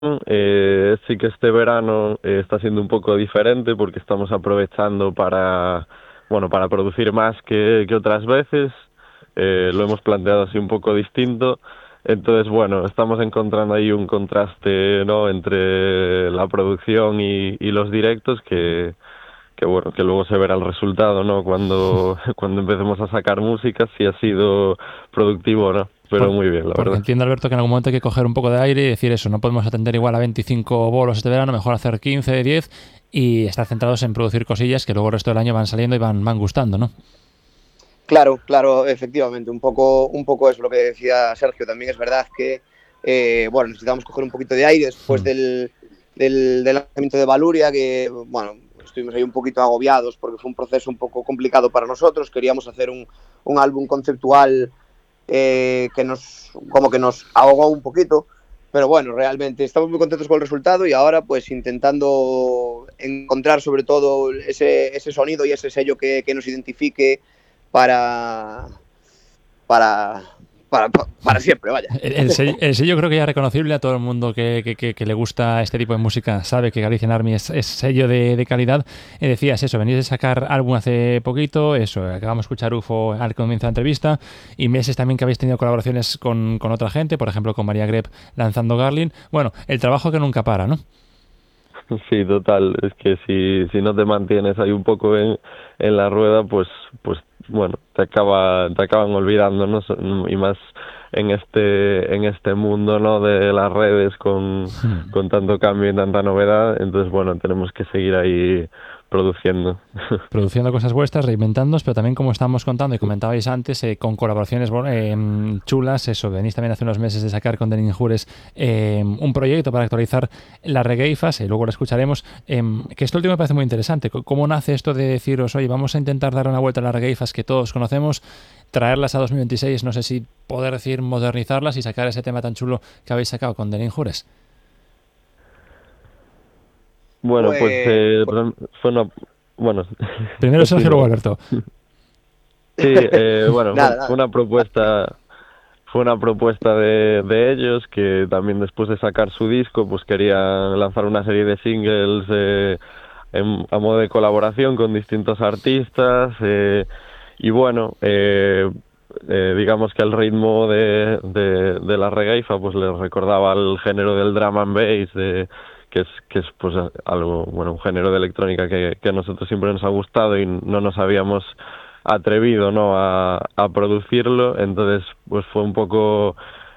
Sí que este verano está siendo un poco diferente porque estamos aprovechando para producir más que otras veces. Lo hemos planteado así un poco distinto. Entonces, bueno, estamos encontrando ahí un contraste, ¿no?, entre la producción y los directos que bueno, que luego se verá el resultado, ¿no? Cuando empecemos a sacar música, si ha sido productivo o no. Pero muy bien, la Porque verdad. entiendo, Alberto, que en algún momento hay que coger un poco de aire y decir eso, no podemos atender igual a 25 bolos este verano, mejor hacer 15, 10 y estar centrados en producir cosillas que luego el resto del año van saliendo y van gustando, ¿no? Claro, claro, efectivamente, un poco es lo que decía Sergio. También es verdad que, bueno, necesitamos coger un poquito de aire después Hmm. del lanzamiento de Valuria, que, bueno, estuvimos ahí un poquito agobiados porque fue un proceso un poco complicado para nosotros. Queríamos hacer un álbum conceptual que como que nos ahogó un poquito, pero bueno, realmente estamos muy contentos con el resultado y ahora pues intentando encontrar sobre todo ese sonido y ese sello que nos identifique para, para, para siempre, vaya. El sello creo que ya es reconocible a todo el mundo que le gusta este tipo de música, sabe que Galician Army es sello de calidad. Decías eso, venís de sacar álbum hace poquito, eso, acabamos de escuchar UFO al comienzo de la entrevista, y meses también que habéis tenido colaboraciones con otra gente, por ejemplo con María Greb lanzando Garlin. Bueno, el trabajo que nunca para, ¿no? Sí, total. Es que si no te mantienes ahí un poco en la rueda, pues bueno, te acaban olvidando, ¿no? Y más en este mundo, ¿no?, de las redes con tanto cambio y tanta novedad. Entonces, bueno, tenemos que seguir ahí produciendo. Produciendo cosas vuestras, reinventándoos, pero también como estábamos contando y comentabais antes, con colaboraciones chulas, eso, venís también hace unos meses de sacar con Denin Jures un proyecto para actualizar las regeifas, y luego lo escucharemos, que esto último me parece muy interesante. ¿Cómo nace esto de deciros, oye, vamos a intentar dar una vuelta a las regeifas que todos conocemos, traerlas a 2026, no sé si poder decir modernizarlas y sacar ese tema tan chulo que habéis sacado con Denin Jures? Bueno, pues Pues, fue una... Bueno, Primero Sergio, luego continúa. Alberto. Sí, bueno, nada, fue nada. una propuesta. Fue una propuesta de ellos que también después de sacar su disco pues querían lanzar una serie de singles a modo de colaboración con distintos artistas y bueno, digamos que el ritmo de la reggae pues les recordaba al género del drum and bass que es pues algo, bueno, un género de electrónica que a nosotros siempre nos ha gustado y no nos habíamos atrevido, ¿no?, a producirlo. Entonces pues fue un poco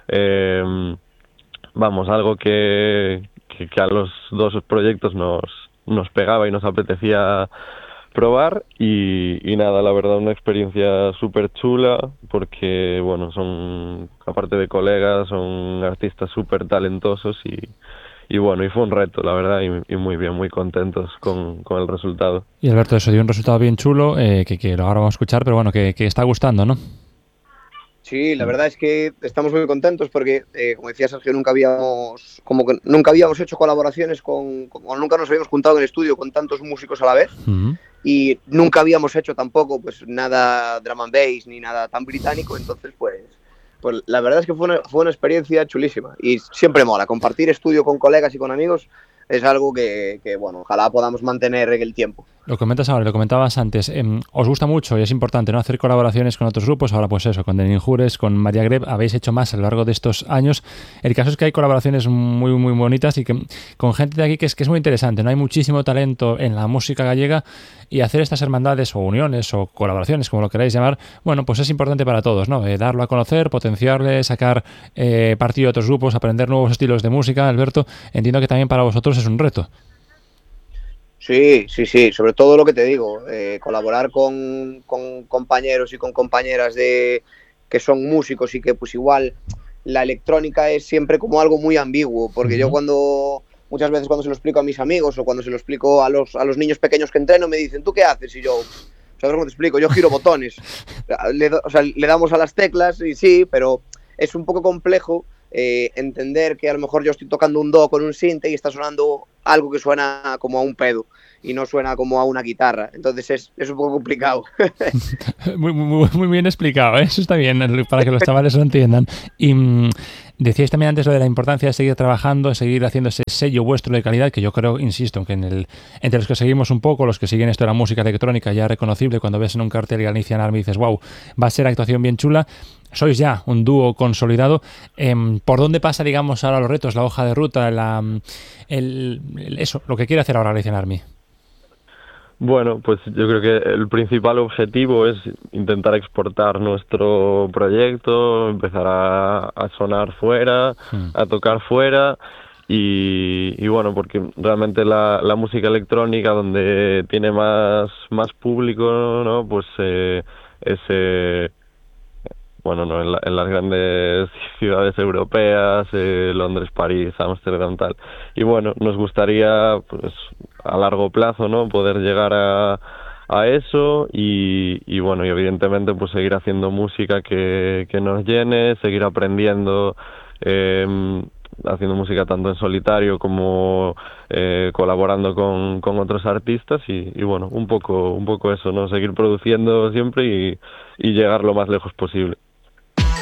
vamos, algo que a los dos proyectos nos pegaba y nos apetecía probar y nada, la verdad una experiencia súper chula porque bueno, son, aparte de colegas, son artistas súper talentosos y bueno, y fue un reto, la verdad, y muy bien, muy contentos con el resultado. Y Alberto, eso dio un resultado bien chulo, que ahora vamos a escuchar, pero bueno, que está gustando, ¿no? Sí, la verdad es que estamos muy contentos porque, como decía Sergio, como que nunca habíamos hecho colaboraciones o nunca nos habíamos juntado en el estudio con tantos músicos a la vez Mm. y nunca habíamos hecho tampoco pues nada drum and bass ni nada tan británico. Entonces pues la verdad es que fue una experiencia chulísima y siempre mola compartir estudio con colegas y con amigos. Es algo que bueno, ojalá podamos mantener en el tiempo. Lo comentas ahora, lo comentabas antes. Os gusta mucho y es importante, ¿no?, hacer colaboraciones con otros grupos. Ahora, pues eso, con Denin Jures, con María Greb, habéis hecho más a lo largo de estos años. El caso es que hay colaboraciones muy, muy bonitas y que con gente de aquí que es muy interesante. No hay muchísimo talento en la música gallega y hacer estas hermandades o uniones o colaboraciones, como lo queráis llamar, bueno, pues es importante para todos, ¿no? Darlo a conocer, potenciarle, sacar partido de otros grupos, aprender nuevos estilos de música. Alberto, entiendo que también para vosotros es un reto. Sí, sí, sí, sobre todo lo que te digo, colaborar con compañeros y con compañeras que son músicos y que pues igual la electrónica es siempre como algo muy ambiguo, porque yo Ujú. muchas veces cuando se lo explico a mis amigos o cuando se lo explico a los niños pequeños que entreno, me dicen, ¿tú qué haces? Y yo, ¿sabes cómo te explico? Yo giro botones, o sea, le damos a las teclas y sí, pero es un poco complejo entender que a lo mejor yo estoy tocando un do con un synth y está sonando algo que suena como a un pedo y no suena como a una guitarra. Entonces es un poco complicado. Muy bien explicado, ¿eh? Eso está bien, para que los chavales lo entiendan. Y decíais también antes lo de la importancia de seguir trabajando, de seguir haciendo ese sello vuestro de calidad, que yo creo, insisto, que entre los que seguimos un poco, los que siguen esto de la música electrónica ya reconocible, cuando ves en un cartel Galician Army dices, wow, va a ser actuación bien chula. Sois ya un dúo consolidado. ¿Por dónde pasa, digamos, ahora los retos, la hoja de ruta, eso, lo que quiere hacer ahora Galician Army? Bueno, pues yo creo que el principal objetivo es intentar exportar nuestro proyecto, empezar a sonar fuera, a tocar fuera y bueno, porque realmente la música electrónica donde tiene más público, ¿no? Pues bueno, no, en las grandes ciudades europeas, Londres, París, Ámsterdam, tal. Y bueno, nos gustaría, pues, a largo plazo, ¿no? Poder llegar a eso y bueno, y evidentemente, pues, seguir haciendo música que nos llene, seguir aprendiendo, haciendo música tanto en solitario como colaborando con otros artistas y bueno, un poco eso, ¿no? Seguir produciendo siempre y llegar lo más lejos posible.